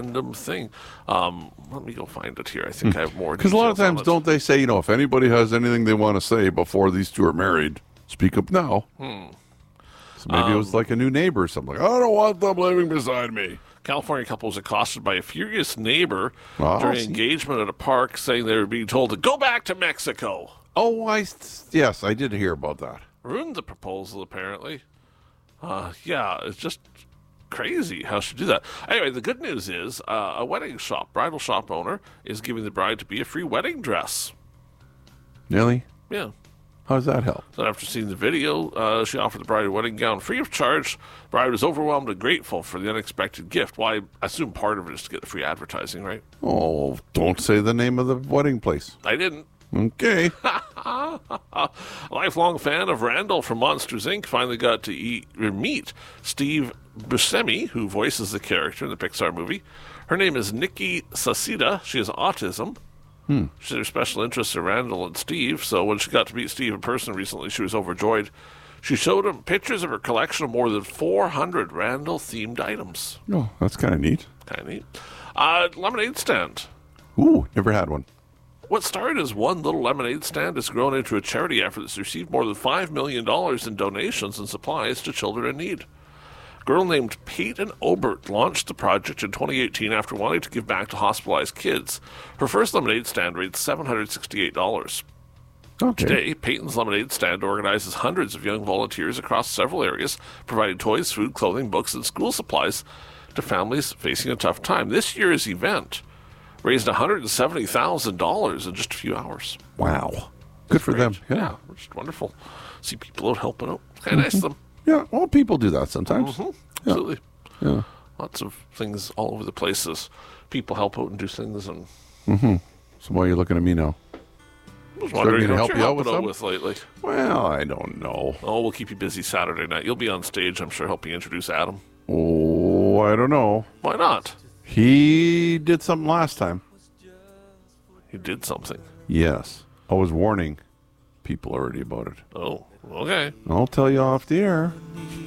random thing. Let me go find it here. I think I have more. Because a lot of details on times, it. don't they say, if anybody has anything they want to say before these two are married, speak up now. So maybe it was like a new neighbor or something. Like, I don't want them living beside me. California couple was accosted by a furious neighbor Oh, during see. engagement at a park, saying they were being told to go back to Mexico. Oh, yes, I did hear about that. Ruined the proposal, apparently. Yeah, it's just crazy how she do that. Anyway, the good news is a bridal shop owner is giving the bride-to-be a free wedding dress. Really? Yeah. How does that help? So after seeing the video, she offered the bride a wedding gown free of charge. The bride was overwhelmed and grateful for the unexpected gift. Well, I assume part of it is to get the free advertising, right? Oh, don't say the name of the wedding place. I didn't. Okay. A lifelong fan of Randall from Monsters, Inc. finally got to meet Steve Buscemi, who voices the character in the Pixar movie. Her name is Nikki Sasida. She has autism. She had special interests in Randall and Steve, so when she got to meet Steve in person recently, she was overjoyed. She showed him pictures of her collection of more than 400 Randall-themed items. Oh, that's kind of neat. Kind of neat. Lemonade stand. Ooh, never had one. What started as one little lemonade stand has grown into a charity effort that's received more than $5 million in donations and supplies to children in need. A girl named Peyton Obert launched the project in 2018 after wanting to give back to hospitalized kids. Her first lemonade stand raised $768. Okay. Today, Peyton's Lemonade Stand organizes hundreds of young volunteers across several areas, providing toys, food, clothing, books, and school supplies to families facing a tough time. This year's event raised $170,000 in just a few hours. Wow. Good for them. Yeah, just wonderful. See people out helping out. It's kind of nice of them. Yeah, well, people do that sometimes. Absolutely. Yeah. Lots of things all over the place as people help out and do things. And So why are you looking at me now? I was wondering me to what help you're you out helping with out with lately. Well, I don't know. Oh, we'll keep you busy Saturday night. You'll be on stage, I'm sure, helping introduce Adam. Oh, I don't know. Why not? He did something last time. You did something. Yes. I was warning people already about it. Oh, okay. I'll tell you off the air.